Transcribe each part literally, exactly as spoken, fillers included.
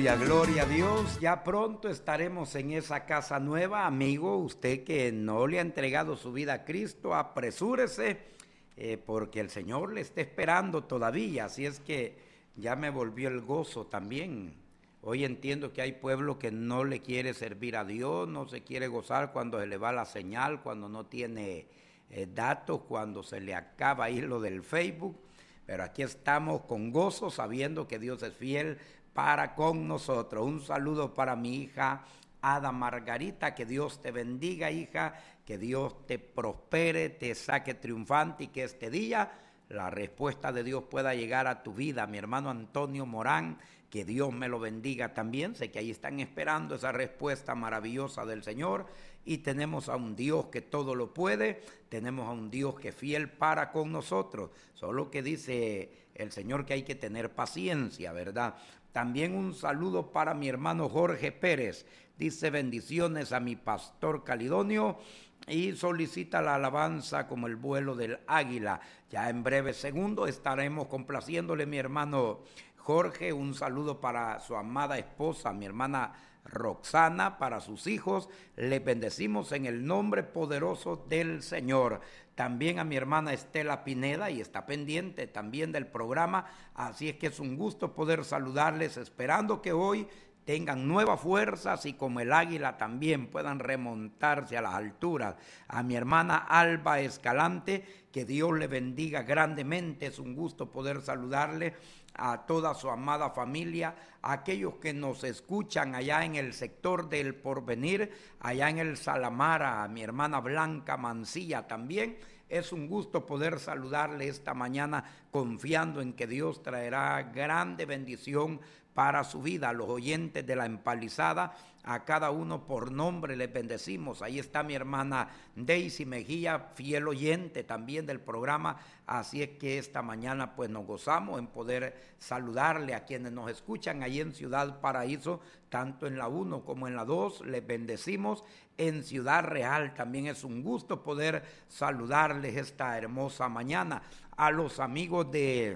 Aleluya, gloria a Dios. Ya pronto estaremos en esa casa nueva. Amigo, usted que no le ha entregado su vida a Cristo, apresúrese, eh, porque el Señor le está esperando todavía. Así es que ya me volvió el gozo también. Hoy entiendo que hay pueblo que no le quiere servir a Dios, no se quiere gozar cuando se le va la señal, cuando no tiene eh, datos, cuando se le acaba ahí lo del Facebook. Pero aquí estamos con gozo, sabiendo que Dios es fiel para con nosotros. Un saludo para mi hija Ada Margarita, que Dios te bendiga, hija, que Dios te prospere, te saque triunfante y que este día la respuesta de Dios pueda llegar a tu vida. Mi hermano Antonio Morán, que Dios me lo bendiga también. Sé que ahí están esperando esa respuesta maravillosa del Señor. Y tenemos a un Dios que todo lo puede, tenemos a un Dios que es fiel para con nosotros. Solo que dice el Señor que hay que tener paciencia, ¿verdad? También un saludo para mi hermano Jorge Pérez. Dice bendiciones a mi pastor Calidonio y solicita la alabanza como el vuelo del águila. Ya en breve segundo estaremos complaciéndole, mi hermano Jorge. Un saludo para su amada esposa, mi hermana Roxana, para sus hijos. Les bendecimos en el nombre poderoso del Señor. También a mi hermana Estela Pineda, y está pendiente también del programa, así es que es un gusto poder saludarles, esperando que hoy tengan nuevas fuerzas y como el águila también puedan remontarse a las alturas. A mi hermana Alba Escalante, que Dios le bendiga grandemente, es un gusto poder saludarle, a toda su amada familia, a aquellos que nos escuchan allá en el sector del Porvenir, allá en el Salamara, a mi hermana Blanca Mancilla también. Es un gusto poder saludarle esta mañana, confiando en que Dios traerá grande bendición para su vida. A los oyentes de La Empalizada, a cada uno por nombre les bendecimos. Ahí está mi hermana Daisy Mejía, fiel oyente también del programa. Así es que esta mañana pues nos gozamos en poder saludarle a quienes nos escuchan ahí en Ciudad Paraíso, tanto en la uno como en la dos. Les bendecimos. En Ciudad Real también es un gusto poder saludarles esta hermosa mañana. A los amigos de...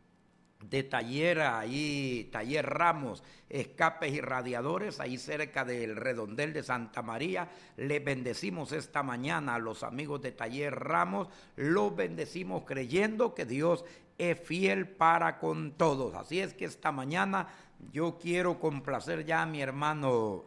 de Taller, ahí Taller Ramos, escapes y radiadores, ahí cerca del redondel de Santa María. Les bendecimos esta mañana a los amigos de Taller Ramos, los bendecimos creyendo que Dios es fiel para con todos. Así es que esta mañana yo quiero complacer ya a mi hermano,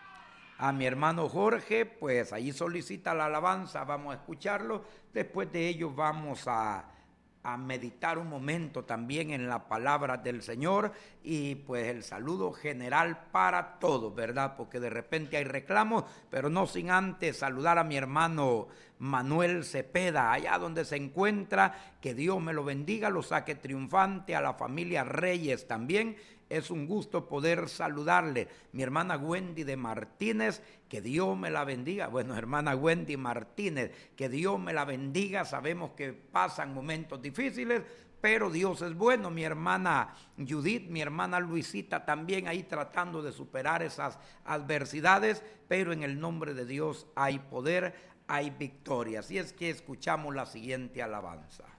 a mi hermano Jorge, pues ahí solicita la alabanza, vamos a escucharlo. Después de ello vamos a a meditar un momento también en la palabra del Señor y pues el saludo general para todos, ¿verdad? Porque de repente hay reclamos, pero no sin antes saludar a mi hermano Manuel Cepeda, allá donde se encuentra, que Dios me lo bendiga, lo saque triunfante, a la familia Reyes también. Es un gusto poder saludarle. Mi hermana Wendy de Martínez, que Dios me la bendiga. Bueno, hermana Wendy Martínez, que Dios me la bendiga. Sabemos que pasan momentos difíciles, pero Dios es bueno. Mi hermana Judith, mi hermana Luisita también ahí tratando de superar esas adversidades, pero en el nombre de Dios hay poder, hay victoria. Así es que escuchamos la siguiente alabanza.